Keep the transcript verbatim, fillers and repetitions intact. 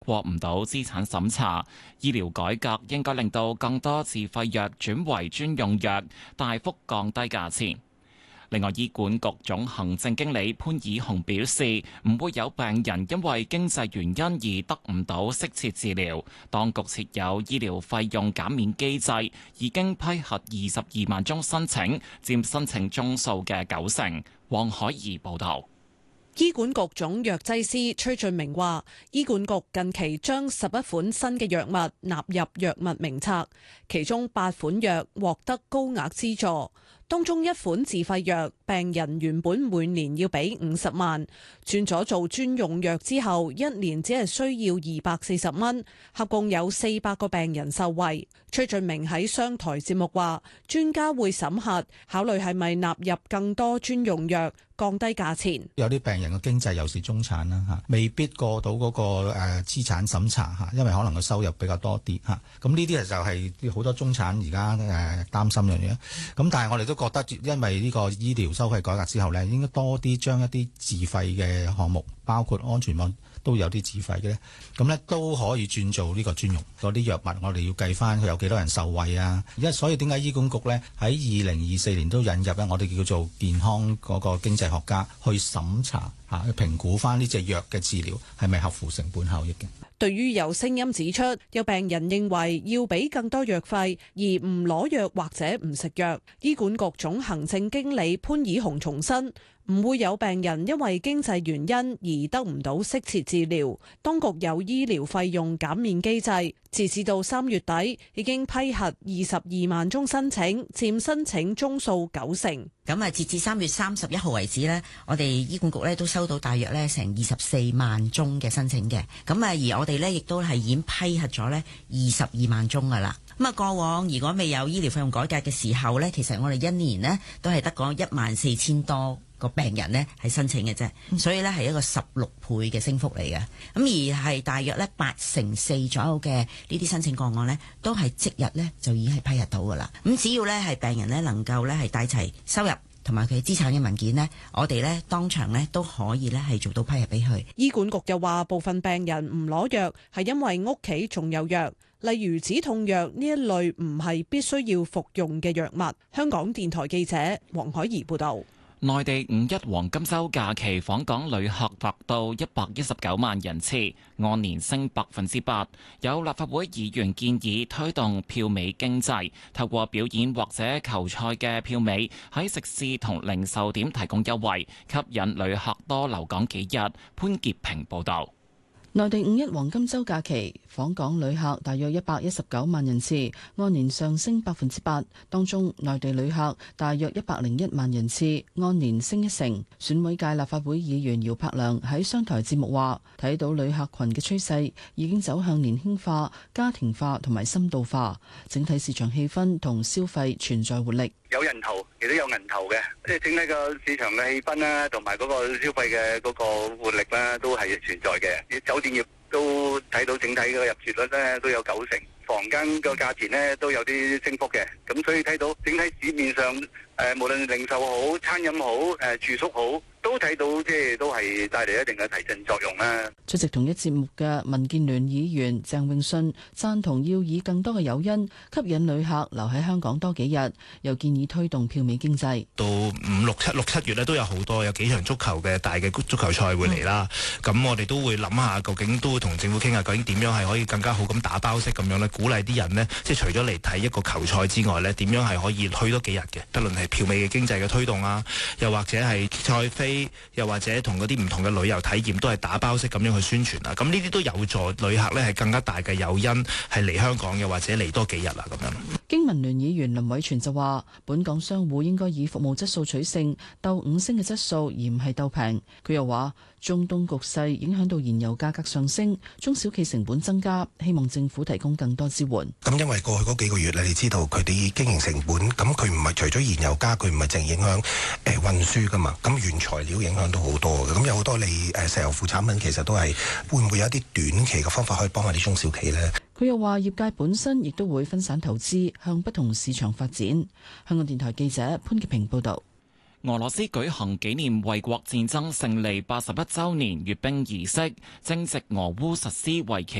過唔到資產審查。醫療改革應該令到更多自費藥轉為專用藥，大幅降低價錢。另外，醫管局總行政經理潘以雄表示，唔會有病人因為經濟原因而得唔到適切治療。當局設有醫療費用減免機制，已經批核二十二萬宗申請，佔申請宗數嘅九成。黃海怡報導。 醫管局總藥劑師崔俊明話，醫管局近期將十一款新嘅藥物納入藥物名冊，其中八款藥獲得高額資助。當中一款自費藥，病人原本每年要俾五十萬，轉咗做專用藥之後，一年只係需要二百四十蚊，合共有四百個病人受惠。崔俊明喺商台節目話，專家會審核，考慮係咪納入更多專用藥，降低價錢。 有啲病人嘅經濟又是中產啦嚇，未必過到嗰個誒資產審查嚇，因為可能個收入比較多啲嚇。咁呢啲就係好多中產而家誒擔心嘅嘢。咁但係我哋都覺得，因為呢個醫療收費改革之後呢，應該多啲將一啲自費嘅項目，包括安全網都有啲自費嘅咧，咁呢都可以轉做呢個專用嗰啲藥物。我哋要計翻佢有幾多人受惠啊！因為所以點解醫管局呢喺二零二四年都引入咧，我哋叫做健康嗰個經濟學家去審查嚇，去評估翻呢隻藥嘅治療係咪合乎成本效益嘅。 對於有聲音指出，有病人認為要俾更多藥費而唔攞藥或者唔食藥，醫管局總行政經理潘以雄重申，唔會有病人因為經濟原因而得唔到適切治療。當局有醫療費用減免機制，截至到三月底已經批核二十二萬宗申請，佔申請宗數九成。 咁啊，截至三月三十一號為止呢，我哋醫管局咧都收到大約咧成二十四萬宗嘅申請嘅。咁啊，而我哋咧亦都係已經批核咗咧二十二萬宗噶啦。咁啊，過往如果未有醫療費用改革嘅時候呢，其實我哋一年呢都係得講一萬四千多個病人呢係申請嘅啫，所以呢係一個十六倍嘅升幅嚟嘅。咁而係大約呢八成四左右嘅呢啲申請個案呢，都係即日呢就已經係批核到噶啦。咁只要呢係病人呢能夠呢係帶齊收入同埋佢資產嘅文件呢，我哋呢當場呢都可以呢係做到批核俾佢。 醫管局又話，部分病人唔攞藥係因為屋企仲有藥，例如止痛藥呢一類唔係必須要服用嘅藥物。香港電台記者黃海怡報導。 內地五一黃金週假期訪港旅客達到一百一十九萬人次，按年升百分之八。有立法會議員建議推動票尾經濟，透過表演或者球賽嘅票尾喺食肆同零售點提供優惠，吸引旅客多留港幾日。潘潔平報導。 內地五一黃金週假期訪港旅客大約一百一十九萬人次，按年上升百分之八。當中內地旅客大約一百零一萬人次，按年升一成。選委界立法會議員姚柏良喺商台節目話，睇到旅客群嘅趨勢已經走向年輕化、家庭化同埋深度化，整體市場氣氛同消費存在活力。 有人頭，亦都有銀頭嘅，即係整體個市場嘅氣氛啦，同埋嗰個消費嘅嗰個活力啦，都係存在嘅。酒店業都睇到整體嘅入住率咧都有九成，房間個價錢咧都有啲升幅嘅，咁所以睇到整體市面上誒、呃，無論零售好、餐飲好、誒、呃、住宿好，都睇到即係都係帶嚟一定嘅提振作用啦。 出席同一節目嘅民建聯議員鄭泳舜贊同要以更多嘅誘因吸引旅客留喺香港多幾日，又建議推動票尾經濟。 到五六七六七月咧都有好多有幾場足球嘅大嘅足球賽會嚟啦，咁、嗯、我哋都會諗下究竟都會同政府傾下究竟點樣係可以更加好咁打包式咁樣咧，鼓勵啲人呢，即係除咗嚟睇一個球賽之外呢，點樣係可以去多幾日嘅，不論係票尾嘅經濟嘅推動啊，又或者係賽飛，又或者同嗰啲唔同嘅旅遊體驗都係打包式咁樣去宣傳啊，咁呢啲都有助旅客呢係更加大嘅誘因係嚟香港嘅，或者嚟多幾日啦咁樣。 經民聯議員林偉全就話，本港商戶應該以服務質素取勝，鬥五星嘅質素而唔係鬥平。佢又話，中東局勢影響到燃油價格上升，中小企成本增加，希望政府提供更多支援。 咁因為過去嗰幾個月你知道佢哋經營成本，咁佢唔係除咗燃油價，佢唔係淨影響誒運輸噶嘛，咁原材料影響到好多嘅，咁有好多你誒石油副產品其實都係會唔會有一啲短期嘅方法可以幫下啲中小企呢？ 佢又話，業界本身亦都會分散投資，向不同市場發展。香港電台記者潘潔平報導。 俄羅斯舉行紀念衛國戰爭勝利八十一週年閱兵儀式，正值俄烏實施為期